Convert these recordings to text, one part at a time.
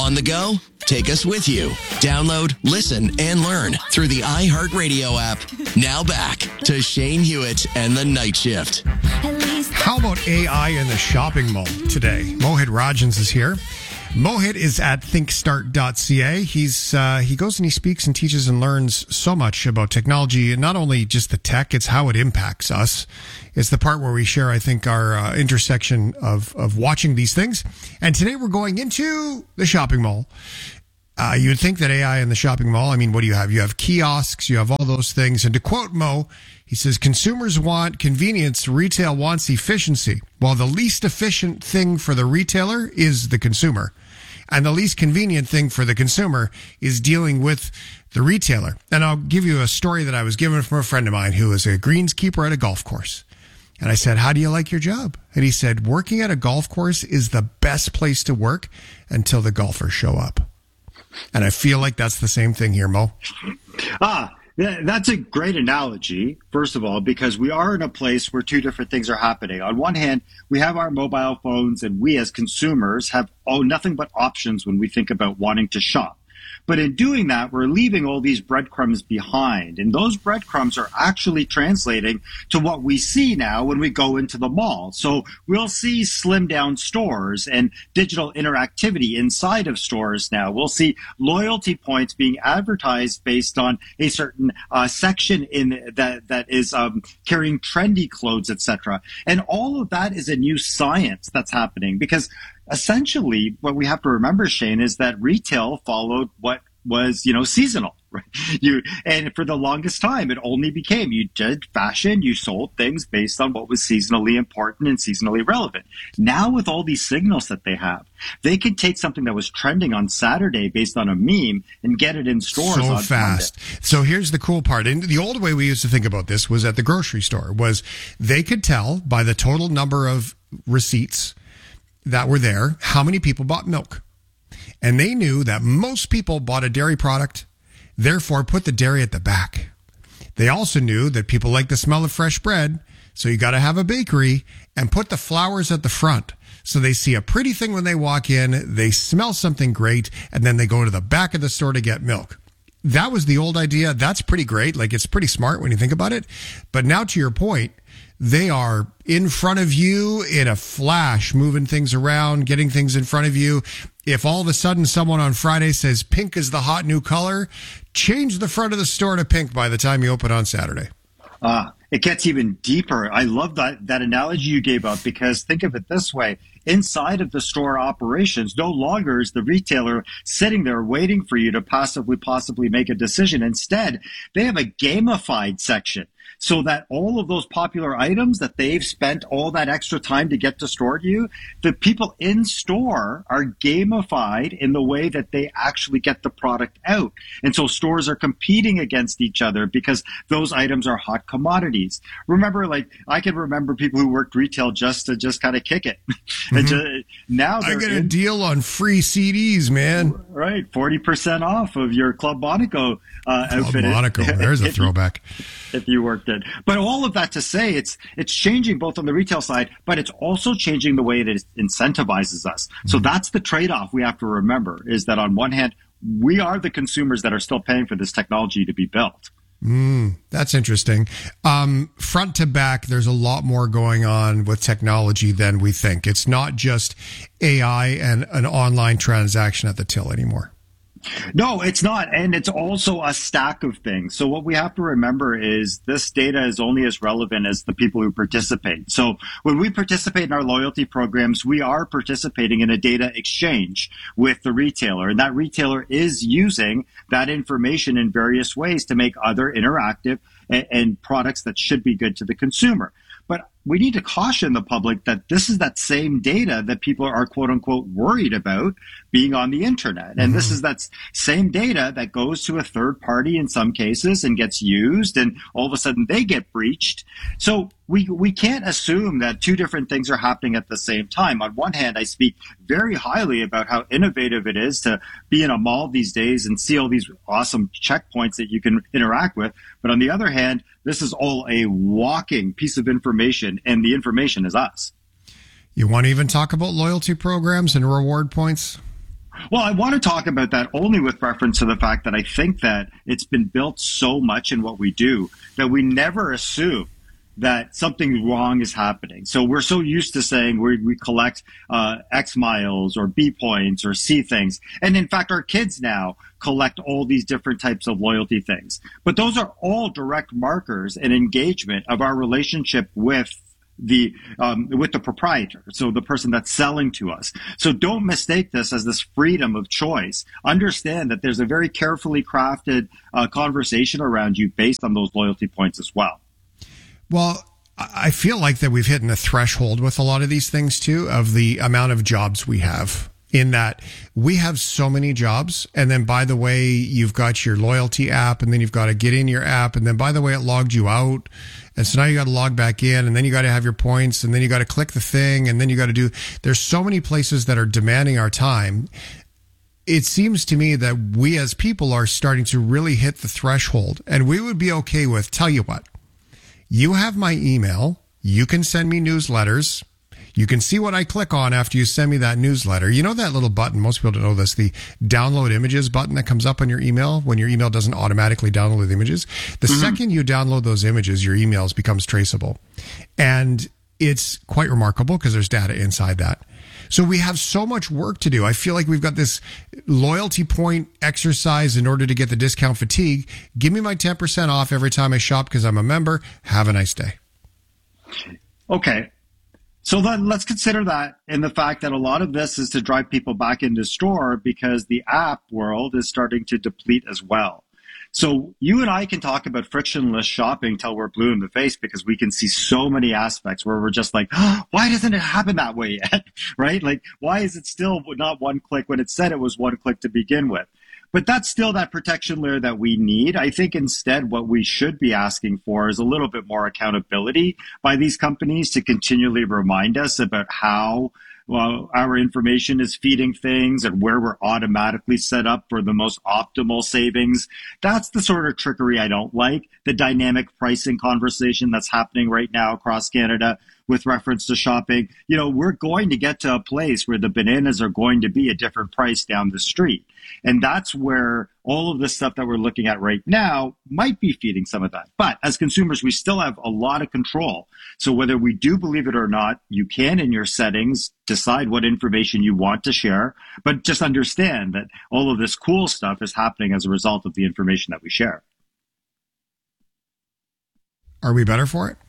On the go? Take us with you. Download, listen, and learn through the iHeartRadio app. Now back to Shane Hewitt and the Night Shift. How about AI in the shopping mall today? Mohit Rajans is here. Mohit is at thinkstart.ca. He goes and he speaks and teaches and learns so much about technology, and not only just the tech, it's how it impacts us. It's the part where we share, I think, our intersection of watching these things. And today we're going into the shopping mall. You would think that AI in the shopping mall, I mean, what do you have? You have kiosks, you have all those things. And to quote Mo, he says, consumers want convenience, retail wants efficiency. While the least efficient thing for the retailer is the consumer. And the least convenient thing for the consumer is dealing with the retailer. And I'll give you a story that I was given from a friend of mine who is a greenskeeper at a golf course. And I said, how do you like your job? And he said, working at a golf course is the best place to work until the golfers show up. And I feel like that's the same thing here, Mo. That's a great analogy, first of all, because we are in a place where two different things are happening. On one hand, we have our mobile phones, and we as consumers have nothing but options when we think about wanting to shop. But in doing that, we're leaving all these breadcrumbs behind. And those breadcrumbs are actually translating to what we see now when we go into the mall. So we'll see slimmed down stores and digital interactivity inside of stores now. We'll see loyalty points being advertised based on a certain section in that is carrying trendy clothes, etc. And all of that is a new science that's happening, because essentially, what we have to remember, Shane, is that retail followed what was, seasonal. Right? And for the longest time, it only became, you did fashion, you sold things based on what was seasonally important and seasonally relevant. Now, with all these signals that they have, they can take something that was trending on Saturday based on a meme and get it in stores so on fast. Monday. So here's the cool part. And the old way we used to think about this was at the grocery store, was they could tell by the total number of receipts that were there how many people bought milk. And they knew that most people bought a dairy product, therefore put the dairy at the back. They also knew that people like the smell of fresh bread, so you got to have a bakery, and put the flowers at the front. So they see a pretty thing when they walk in, they smell something great, and then they go to the back of the store to get milk. That was the old idea. That's pretty great. Like, it's pretty smart when you think about it. But now to your point, they are in front of you in a flash, moving things around, getting things in front of you. If all of a sudden someone on Friday says pink is the hot new color, change the front of the store to pink by the time you open on Saturday. It gets even deeper. I love that analogy you gave up, because think of it this way. Inside of the store operations, no longer is the retailer sitting there waiting for you to possibly make a decision. Instead, they have a gamified section, so that all of those popular items that they've spent all that extra time to get to store to you, the people in store are gamified in the way that they actually get the product out. And so stores are competing against each other because those items are hot commodities. Remember, I can remember people who worked retail just to kind of kick it. And now I get a deal on free CDs, man. Right, 40% off of your Club Monaco outfit. Club Monaco, there's a throwback. If you worked it. But all of that to say, it's changing both on the retail side, but it's also changing the way that it incentivizes us. So that's the trade-off we have to remember, is that on one hand, we are the consumers that are still paying for this technology to be built. That's interesting. Front to back, there's a lot more going on with technology than we think. It's not just AI and an online transaction at the till anymore. No, it's not. And it's also a stack of things. So what we have to remember is this data is only as relevant as the people who participate. So when we participate in our loyalty programs, we are participating in a data exchange with the retailer. And that retailer is using that information in various ways to make other interactive and products that should be good to the consumer. But we need to caution the public that this is that same data that people are, quote unquote, worried about being on the internet. And this is that same data that goes to a third party in some cases and gets used, and all of a sudden they get breached. So we can't assume that two different things are happening at the same time. On one hand, I speak very highly about how innovative it is to be in a mall these days and see all these awesome checkpoints that you can interact with. But on the other hand, this is all a walking piece of information, and the information is us. You want to even talk about loyalty programs and reward points? Well, I want to talk about that only with reference to the fact that I think that it's been built so much in what we do that we never assume that something wrong is happening. So we're so used to saying we collect X miles or B points or C things. And in fact, our kids now collect all these different types of loyalty things. But those are all direct markers and engagement of our relationship with the proprietor, so the person that's selling to us. So don't mistake this as this freedom of choice. Understand that there's a very carefully crafted conversation around you based on those loyalty points as well. Well, I feel like that we've hit a threshold with a lot of these things too, of the amount of jobs we have, in that we have so many jobs. And then, by the way, you've got your loyalty app, and then you've got to get in your app. And then, by the way, it logged you out. And so now you got to log back in, and then you got to have your points, and then you got to click the thing, and then you got to do, there's so many places that are demanding our time. It seems to me that we as people are starting to really hit the threshold, and we would be okay with, tell you what, you have my email. You can send me newsletters. You can see what I click on after you send me that newsletter. You know that little button, most people don't know this, the download images button that comes up on your email when your email doesn't automatically download the images. The second you download those images, your emails becomes traceable. And it's quite remarkable because there's data inside that. So we have so much work to do. I feel like we've got this loyalty point exercise in order to get the discount fatigue. Give me my 10% off every time I shop because I'm a member. Have a nice day. Okay. So then let's consider that in the fact that a lot of this is to drive people back into store because the app world is starting to deplete as well. So you and I can talk about frictionless shopping till we're blue in the face because we can see so many aspects where we're just like, oh, why doesn't it happen that way yet? Right? Like, why is it still not one click when it said it was one click to begin with? But that's still that protection layer that we need. I think instead what we should be asking for is a little bit more accountability by these companies to continually remind us about how our information is feeding things and where we're automatically set up for the most optimal savings. That's the sort of trickery I don't like. The dynamic pricing conversation that's happening right now across Canada with reference to shopping. You know, we're going to get to a place where the bananas are going to be a different price down the street. And that's where all of this stuff that we're looking at right now might be feeding some of that. But as consumers, we still have a lot of control. So whether we do believe it or not, you can, in your settings, decide what information you want to share. But just understand that all of this cool stuff is happening as a result of the information that we share. Are we better for it?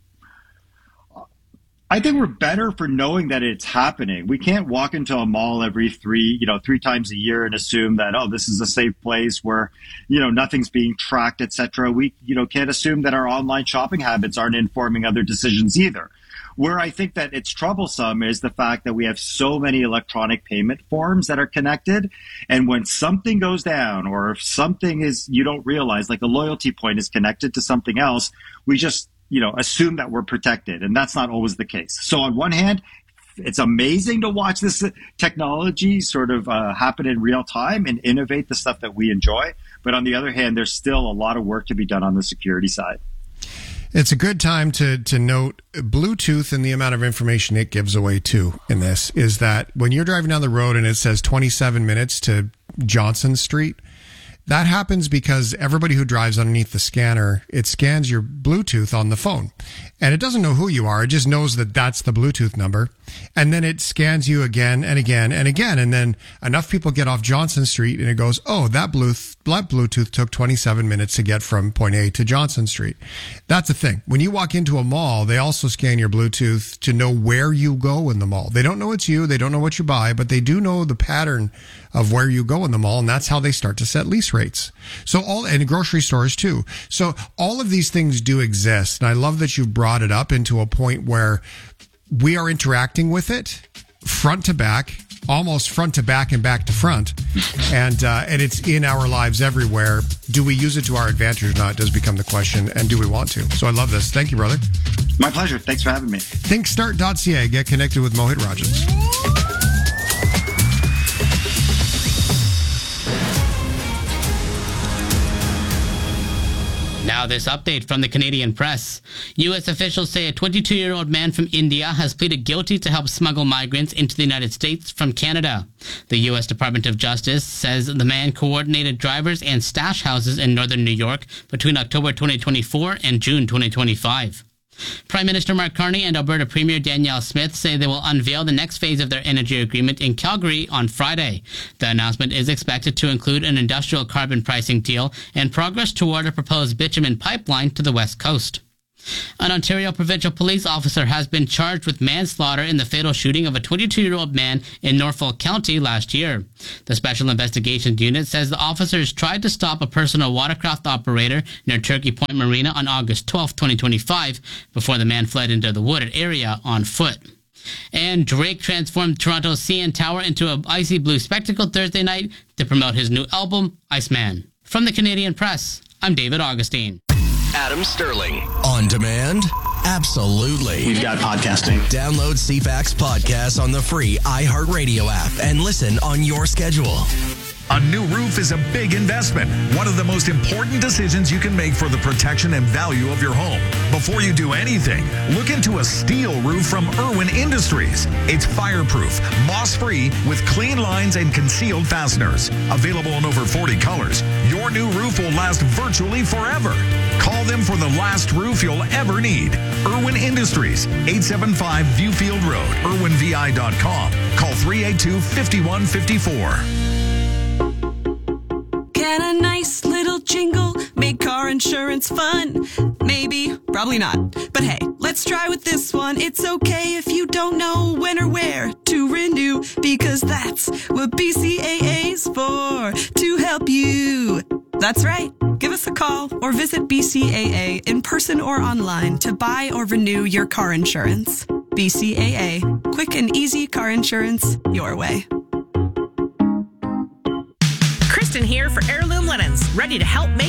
I think we're better for knowing that it's happening. We can't walk into a mall every three times a year and assume that, oh, this is a safe place where, nothing's being tracked, et cetera. We, can't assume that our online shopping habits aren't informing other decisions either. Where I think that it's troublesome is the fact that we have so many electronic payment forms that are connected. And when something goes down or if something is, you don't realize, like a loyalty point is connected to something else, we just assume that we're protected. And that's not always the case. So on one hand, it's amazing to watch this technology sort of happen in real time and innovate the stuff that we enjoy. But on the other hand, there's still a lot of work to be done on the security side. It's a good time to note Bluetooth and the amount of information it gives away too in this is that when you're driving down the road and it says 27 minutes to Johnson Street, that happens because everybody who drives underneath the scanner, it scans your Bluetooth on the phone. And it doesn't know who you are. It just knows that that's the Bluetooth number. And then it scans you again and again and again. And then enough people get off Johnson Street and it goes, oh, that Bluetooth took 27 minutes to get from point A to Johnson Street. That's the thing. When you walk into a mall, they also scan your Bluetooth to know where you go in the mall. They don't know it's you. They don't know what you buy, but they do know the pattern of where you go in the mall. And that's how they start to set lease rates. So and grocery stores too. So all of these things do exist. And I love that you brought it up into a point where we are interacting with it front to back, almost front to back and back to front. And it's in our lives everywhere. Do we use it to our advantage or not does become the question. And do we want to? So I love this. Thank you, brother. My pleasure. Thanks for having me. Thinkstart.ca. Get connected with Mohit Rajans. Now Now this update from the Canadian Press. U.S. officials say a 22-year-old man from India has pleaded guilty to help smuggle migrants into the United States from Canada. The U.S. Department of Justice says the man coordinated drivers and stash houses in northern New York between October 2024 and June 2025. Prime Minister Mark Carney and Alberta Premier Danielle Smith say they will unveil the next phase of their energy agreement in Calgary on Friday. The announcement is expected to include an industrial carbon pricing deal and progress toward a proposed bitumen pipeline to the West Coast. An Ontario provincial police officer has been charged with manslaughter in the fatal shooting of a 22-year-old man in Norfolk County last year. The Special Investigations Unit says the officers tried to stop a personal watercraft operator near Turkey Point Marina on August 12, 2025, before the man fled into the wooded area on foot. And Drake transformed Toronto's CN Tower into an icy blue spectacle Thursday night to promote his new album, Iceman. From the Canadian Press, I'm David Augustine. Adam Sterling. On demand? Absolutely. We've got podcasting. Download CFAX podcasts on the free iHeartRadio app and listen on your schedule. A new roof is a big investment, one of the most important decisions you can make for the protection and value of your home. Before you do anything, look into a steel roof from Irwin Industries. It's fireproof, moss-free, with clean lines and concealed fasteners. Available in over 40 colors, your new roof will last virtually forever. Call them for the last roof you'll ever need. Irwin Industries, 875 Viewfield Road, irwinvi.com. Call 382-5154. Get a nice little jingle, make car insurance fun. Maybe, probably not. But hey, let's try with this one. It's okay if you don't know when or where to renew, because that's what BCAA's for, to help you. That's right. Give us a call or visit BCAA in person or online to buy or renew your car insurance. BCAA, quick and easy car insurance your way. Kristen here for Heirloom Linens, ready to help make